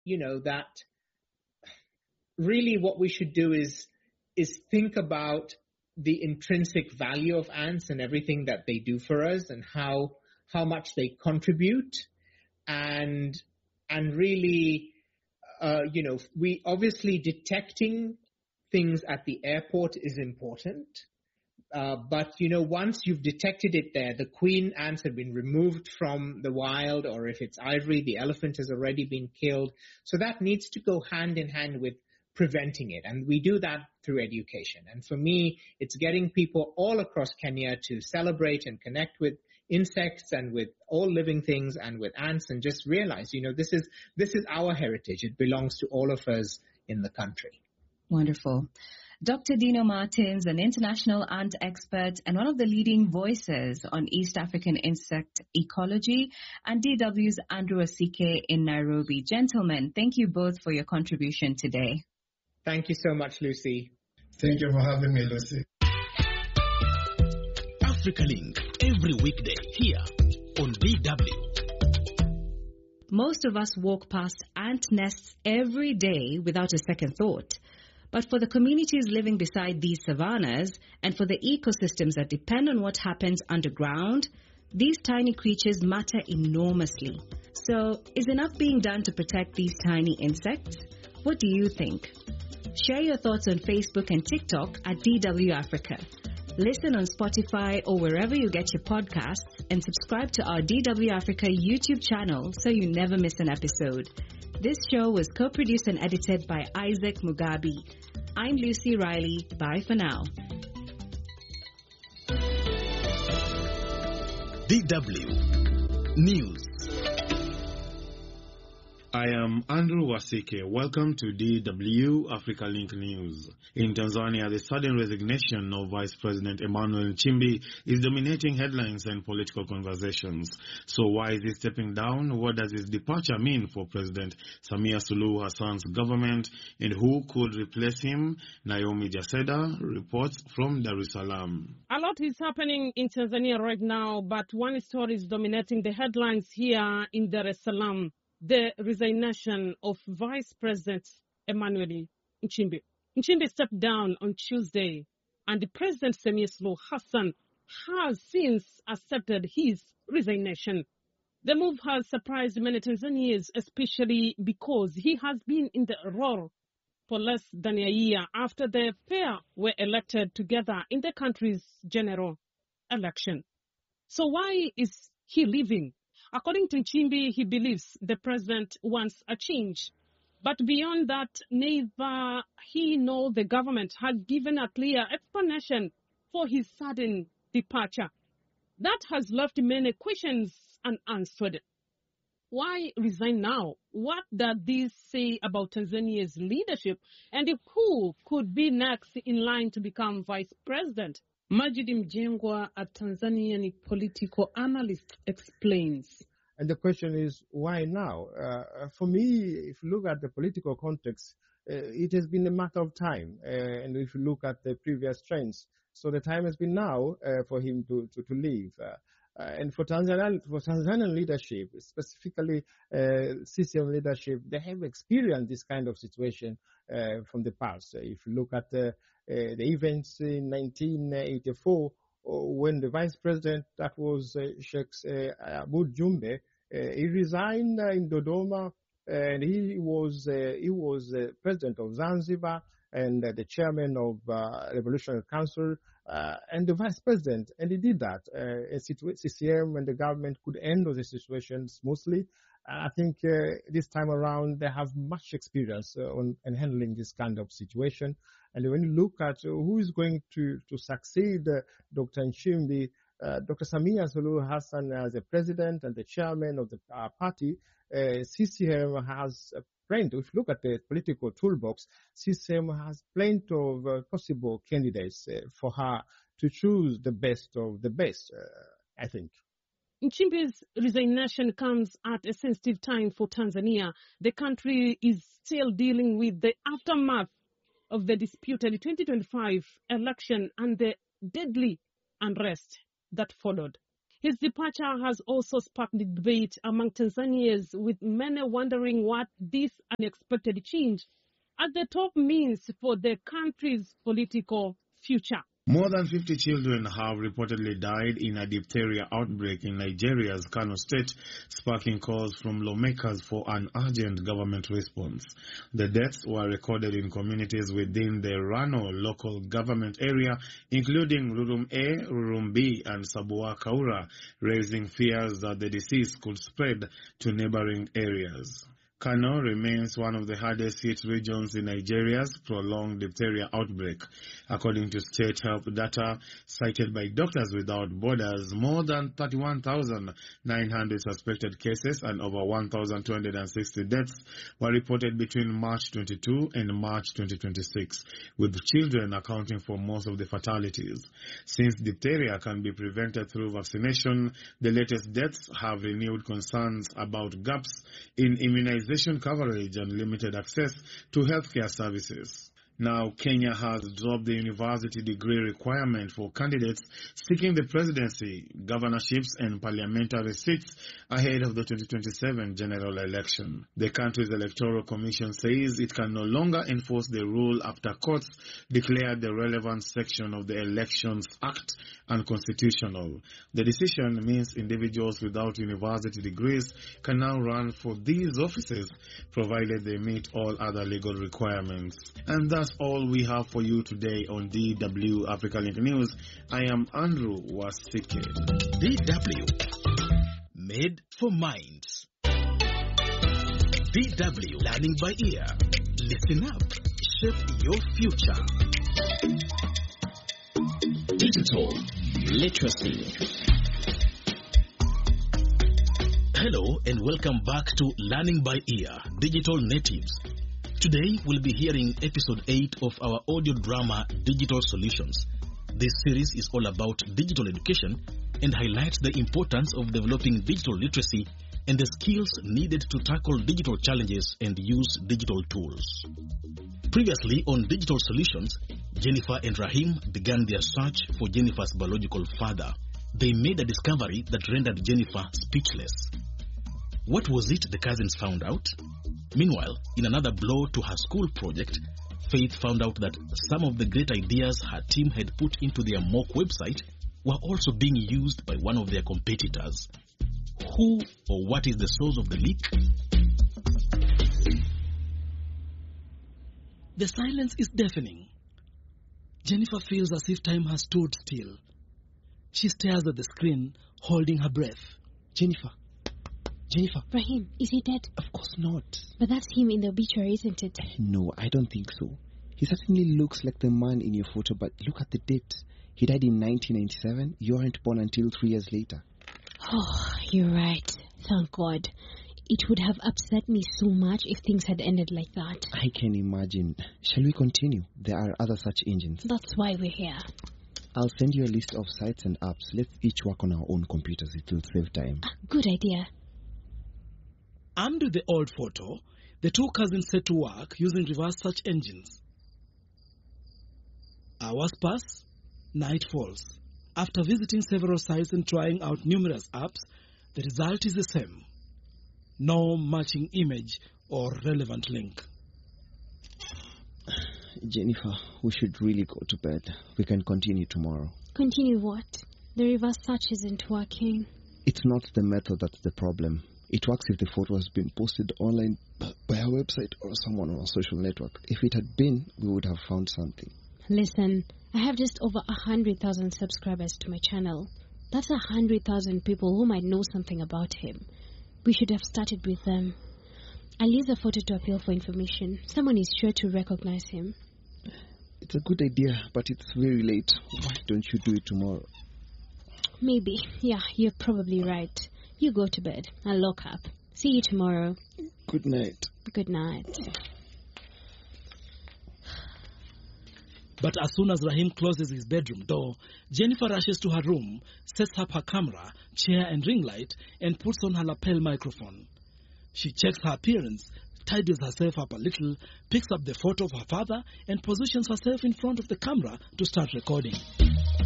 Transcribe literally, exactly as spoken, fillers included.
you know, that really what we should do is is think about the intrinsic value of ants and everything that they do for us and how how much they contribute, and and really, uh, you know, we obviously detecting things at the airport is important. Uh, but, you know, once you've detected it there, the queen ants have been removed from the wild, or if it's ivory, the elephant has already been killed. So that needs to go hand in hand with preventing it. And we do that through education. And for me, it's getting people all across Kenya to celebrate and connect with insects and with all living things and with ants, and just realize, you know, this is, this is our heritage. It belongs to all of us in the country. Wonderful. Doctor Dino Martins, an international ant expert and one of the leading voices on East African insect ecology, and D W's Andrew Wasike in Nairobi. Gentlemen, thank you both for your contribution today. Thank you so much, Lucy. Thank you for having me, Lucy. Africa Link, every weekday here on D W. Most of us walk past ant nests every day without a second thought. But for the communities living beside these savannas and for the ecosystems that depend on what happens underground, these tiny creatures matter enormously. So, is enough being done to protect these tiny insects? What do you think? Share your thoughts on Facebook and TikTok at D W Africa. Listen on Spotify or wherever you get your podcasts, and subscribe to our D W Africa YouTube channel so you never miss an episode. This show was co-produced and edited by Isaac Mugabi. I'm Lucy Riley. Bye for now. D W News. I am Andrew Wasike. Welcome to D W Africa Link News. In Tanzania, the sudden resignation of Vice President Emmanuel Nchimbi is dominating headlines and political conversations. So why is he stepping down? What does his departure mean for President Samia Suluhu Hassan's government? And who could replace him? Naomi Jaseda reports from Dar es Salaam. A lot is happening in Tanzania right now, but one story is dominating the headlines here in Dar es Salaam. The resignation of Vice President Emmanuel Nchimbi. Nchimbi stepped down on Tuesday, and the President Samia Suluhu Hassan has since accepted his resignation. The move has surprised many Tanzanians, especially because he has been in the role for less than a year after the pair were elected together in the country's general election. So why is he leaving? According to Nchimbi, he believes the president wants a change. But beyond that, neither he nor the government has given a clear explanation for his sudden departure. That has left many questions unanswered. Why resign now? What does this say about Tanzania's leadership? And who could be next in line to become vice president? Majid Mjengwa, a Tanzanian political analyst, explains. And the question is, why now? Uh, for me, if you look at the political context, uh, it has been a matter of time. Uh, and if you look at the previous trends, so the time has been now uh, for him to, to, to leave. Uh, Uh, and for Tanzanian, for Tanzanian leadership, specifically uh, C C M leadership, they have experienced this kind of situation uh, from the past. Uh, if you look at the, uh, the events in nineteen eighty-four, when the vice president, that was uh, Sheikh uh, Aboud Jumbe, uh, he resigned uh, in Dodoma, and he was uh, he was uh, president of Zanzibar and uh, the chairman of uh, Revolutionary Council uh, and the vice president, and he did that. Uh, C C M and the government could handle the situation smoothly. I think uh, this time around they have much experience uh, on, on handling this kind of situation. And when you look at uh, who is going to to succeed uh, Doctor Nchimbi, uh, Doctor Samia Suluhu Hassan as the president and the chairman of the uh, party, uh, C C M has uh, plenty. If you look at the political toolbox, C C M has plenty of uh, possible candidates uh, for her to choose the best of the best, uh, I think. Nchimbi's resignation comes at a sensitive time for Tanzania. The country is still dealing with the aftermath of the disputed twenty twenty-five election and the deadly unrest that followed. His departure has also sparked debate among Tanzanians, with many wondering what this unexpected change at the top means for the country's political future. More than fifty children have reportedly died in a diphtheria outbreak in Nigeria's Kano State, sparking calls from lawmakers for an urgent government response. The deaths were recorded in communities within the Rano local government area, including Rurum A, Rurum B, and Sabua Kaura, raising fears that the disease could spread to neighboring areas. Kano remains one of the hardest hit regions in Nigeria's prolonged diphtheria outbreak. According to state health data cited by Doctors Without Borders, more than thirty-one thousand nine hundred suspected cases and over one thousand two hundred sixty deaths were reported between March twenty-second and March twenty twenty-six, with children accounting for most of the fatalities. Since diphtheria can be prevented through vaccination, the latest deaths have renewed concerns about gaps in immunization coverage and limited access to healthcare services. Now, Kenya has dropped the university degree requirement for candidates seeking the presidency, governorships, and parliamentary seats ahead of the twenty twenty-seven general election. The country's electoral commission says it can no longer enforce the rule after courts declared the relevant section of the Elections Act unconstitutional. The decision means individuals without university degrees can now run for these offices, provided they meet all other legal requirements. And that's all we have for you today on D W Africa Link News. I am Andrew Wasike. D W, made for minds. D W, learning by ear. Listen up, shape your future. Digital literacy. Hello and welcome back to Learning by Ear, Digital Natives. Today we'll be hearing episode eight of our audio drama Digital Solutions. This series is all about digital education and highlights the importance of developing digital literacy and the skills needed to tackle digital challenges and use digital tools. Previously on Digital Solutions, Jennifer and Rahim began their search for Jennifer's biological father. They made a discovery that rendered Jennifer speechless. What was it the cousins found out? Meanwhile, in another blow to her school project, Faith found out that some of the great ideas her team had put into their mock website were also being used by one of their competitors. Who or what is the source of the leak? The silence is deafening. Jennifer feels as if time has stood still. She stares at the screen, holding her breath. Jennifer. Jennifer. Rahim, is he dead? Of course not. But that's him in the obituary, isn't it? No, I don't think so. He certainly looks like the man in your photo, but look at the date. He died in nineteen ninety-seven. You weren't born until three years later. Oh, you're right. Thank God. It would have upset me so much if things had ended like that. I can imagine. Shall we continue? There are other search engines. That's why we're here. I'll send you a list of sites and apps. Let's each work on our own computers. It will save time. Ah, good idea. Armed with the old photo, the two cousins set to work using reverse search engines. Hours pass, night falls. After visiting several sites and trying out numerous apps, the result is the same. No matching image or relevant link. Jennifer, we should really go to bed. We can continue tomorrow. Continue what? The reverse search isn't working. It's not the method that's the problem. It works if the photo has been posted online by our website or someone on our social network. If it had been, we would have found something. Listen, I have just over one hundred thousand subscribers to my channel. That's one hundred thousand people who might know something about him. We should have started with them. I'll use the photo to appeal for information. Someone is sure to recognize him. It's a good idea, but it's very late. Why don't you do it tomorrow? Maybe. Yeah, you're probably right. You go to bed. I'll lock up. See you tomorrow. Good night. Good night. But as soon as Rahim closes his bedroom door, Jennifer rushes to her room, sets up her camera, chair and ring light, and puts on her lapel microphone. She checks her appearance, tidies herself up a little, picks up the photo of her father, and positions herself in front of the camera to start recording.